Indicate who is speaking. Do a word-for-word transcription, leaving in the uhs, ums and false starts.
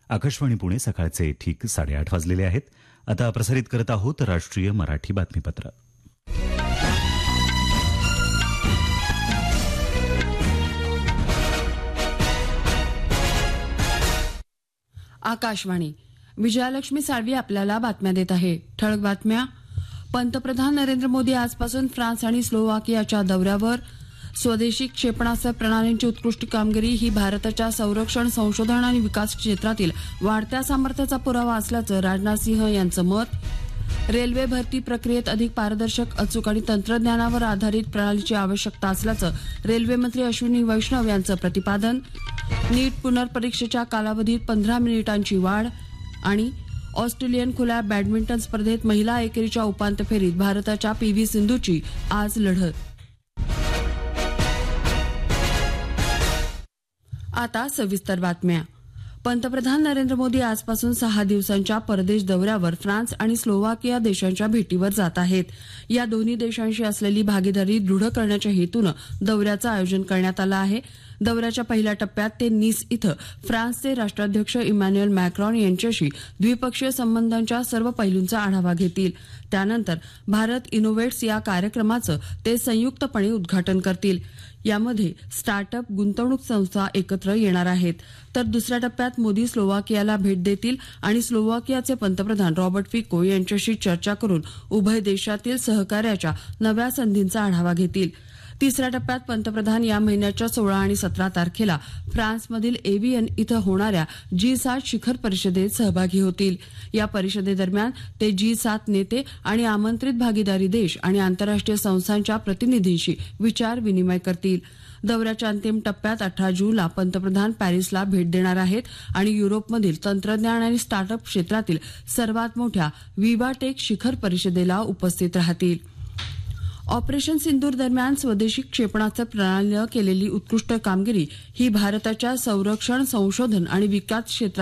Speaker 1: आकाशवाणी पुणे सकाळचे ठीक साडेआठ वाजलेले आहेत. आता प्रसारित करत आहोत राष्ट्रीय मराठी बातमीपत्र.
Speaker 2: आकाशवाणी. विजयालक्ष्मी साळवी आपल्याला बातम्या देत आहे. ठळक बातम्या. पंतप्रधान नरेंद्र मोदी आजपासून फ्रान्स आणि स्लोवाकियाच्या दौऱ्यावर. स्वदेशी क्षेपणास्त्र प्रणालींची उत्कृष्ट कामगिरी ही भारताच्या संरक्षण, संशोधन आणि विकास क्षेत्रातील वाढत्या सामर्थ्याचा पुरावा असल्याचं राजनाथ सिंह यांचं मत. रेल्वे भरती प्रक्रियेत अधिक पारदर्शक, अचूक आणि तंत्रज्ञानावर आधारित प्रणालीची आवश्यकता असल्याचं रेल्वे मंत्री अश्विनी वैष्णव यांचं प्रतिपादन. नीट पुनर्परीक्षेच्या कालावधीत पंधरा मिनिटांची वाढ. आणि ऑस्ट्रेलियन खुल्या बॅडमिंटन स्पर्धेत महिला एकेरीच्या उपांत्य फेरीत भारताच्या पी व्ही सिंधूची आज लढत. आता सविस्तर बातम्या. पंतप्रधान नरेंद्र मोदी आजपासून सहा दिवसांच्या परदेश दौऱ्यावर फ्रान्स आणि स्लोवाकिया देशांच्या भेटीवर जात आहेत. या दोन्ही देशांशी असलेली भागीदारी दृढ करण्याच्या हेतूनं दौऱ्याचं आयोजन करण्यात आलं आहे. दौऱ्याच्या पहिल्या टप्प्यात ते निस इथं फ्रान्सचे राष्ट्राध्यक्ष इमॅन्युएल मॅक्रॉन यांच्याशी द्विपक्षीय संबंधांच्या सर्व पैलूंचा आढावा घेतील. त्यानंतर भारत इनोव्हेट्स या कार्यक्रमाचं ते संयुक्तपणे उद्घाटन करतील. यामध्ये स्टार्टअप, गुंतवणूक संस्था एकत्र येणार आहेत. तर दुसऱ्या टप्प्यात मोदी स्लोवाकियाला भेट देतील आणि स्लोवाकियाचे पंतप्रधान रॉबर्ट फिको यांच्याशी चर्चा करून उभय देशातील सहकार्याच्या नव्या संधींचा आढावा घेतील. तिसऱ्या टप्प्यात पंतप्रधान या महिन्याच्या सोळा आणि सतरा तारखेला फ्रान्समधील एव्हियन इथं होणाऱ्या जी सात शिखर परिषदेत सहभागी होतील. या परिषदेदरम्यान ते जी सात नेते आणि आमंत्रित भागीदारी देश आणि आंतरराष्ट्रीय संस्थांच्या प्रतिनिधींशी विचार विनिमय करतील. दौऱ्याच्या अंतिम टप्प्यात अठरा जूनला पंतप्रधान पॅरिसला भेट देणार आहेत आणि युरोपमधील तंत्रज्ञान आणि स्टार्टअप क्षेत्रातील सर्वात मोठ्या विवाटेक शिखर परिषदेला उपस्थित राहतील. ऑपरेशन सिंदूर दरम्यान स्वदेशी क्षेपणास्त्र प्रणालीनं केलेली उत्कृष्ट कामगिरी ही भारताच्या संरक्षण, संशोधन आणि विकास क्षेत्रात